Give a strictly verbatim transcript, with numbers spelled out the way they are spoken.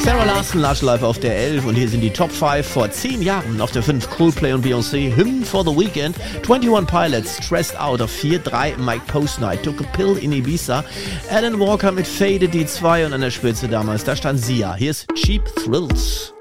Sarah Larson, Lush Live auf der elf und hier sind die Top fünf vor zehn Jahren. Auf der fünf Coldplay und Beyoncé, Hymn for the Weekend. einundzwanzig Pilots, Stressed Out auf vier, drei Mike Postnight, Took a Pill in Ibiza. Alan Walker mit Faded, die zwei und an der Spitze damals, da stand Sia. Hier ist Cheap Thrills.